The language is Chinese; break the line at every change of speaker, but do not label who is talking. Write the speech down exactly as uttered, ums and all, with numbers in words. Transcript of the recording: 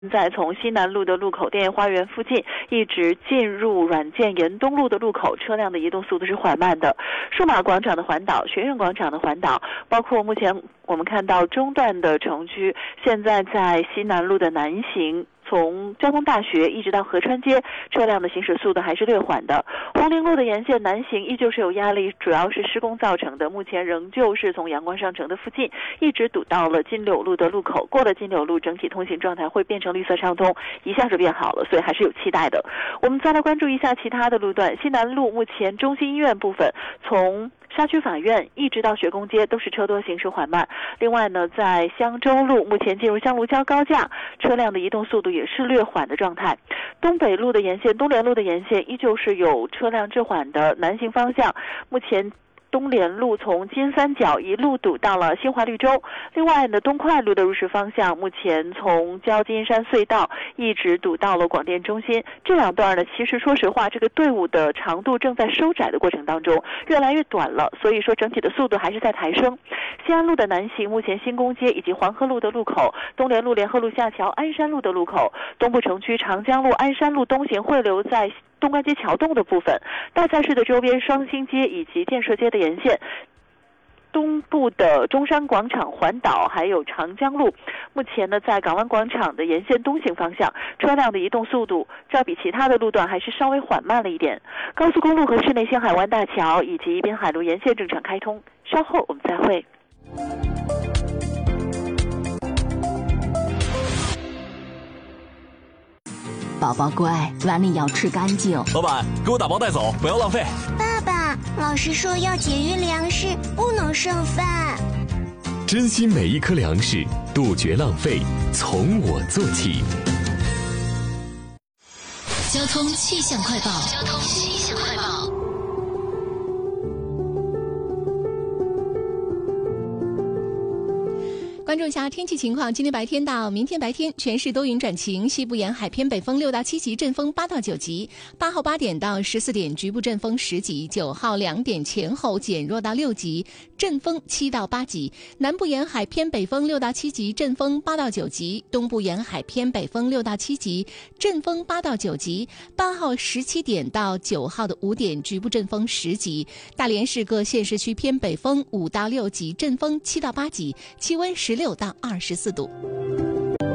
在从西南路的路口电业花园附近一直进入软件沿东路的路口，车辆的移动速度是缓慢的。数码广场的环岛、学院广场的环岛，包括目前我们看到中段的城区，现在在西南路的南行，从交通大学一直到河川街，车辆的行驶速度还是略缓的。红陵路的沿线南行依旧是有压力，主要是施工造成的，目前仍旧是从阳光商城的附近一直堵到了金柳路的路口，过了金柳路，整体通行状态会变成绿色畅通，一下就变好了，所以还是有期待的。我们再来关注一下其他的路段，西南路目前中心医院部分，从沙区法院一直到学宫街都是车多行驶缓慢。另外呢，在香洲路目前进入香炉礁高架，车辆的移动速度也是略缓的状态。东北路的沿线、东联路的沿线依旧是有车辆滞缓的南行方向，目前东联路从金三角一路堵到了新华绿洲。另外呢，东快路的入市方向目前从交金山隧道一直堵到了广电中心。这两段呢，其实说实话，这个队伍的长度正在收窄的过程当中，越来越短了，所以说整体的速度还是在抬升。西安路的南行，目前新宫街以及黄河路的路口、东联路联合路下桥、鞍山路的路口、东部城区长江路、鞍山路东行汇流在东关街桥洞的部分，大赛市的周边双星街以及建设街的沿线，东部的中山广场环岛还有长江路，目前呢在港湾广场的沿线东行方向，车辆的移动速度较比其他的路段还是稍微缓慢了一点。高速公路和市内星海湾大桥以及滨海路沿线正常开通，稍后我们再会。
宝宝乖，碗里要吃干净。
老板，给我打包带走，不要浪费。
爸爸，老师说要节约粮食，不能剩饭。
珍惜每一颗粮食，杜绝浪费，从我做起。
交通气象快报。交通气象快报。关注一下天气情况，今天白天到明天白天全市多云转晴，西部沿海偏北风六到七级，阵风八到九级。八号八点到十四点局部阵风十级，九号两点前后减弱到六级，阵风七到八级。南部沿海偏北风六到七级，阵风八到九级。东部沿海偏北风六到七级，阵风八到九级。八号十七点到九号的五点局部阵风十级。大连市各县市区偏北风五到六级，阵风七到八级，气温十六到二十四度。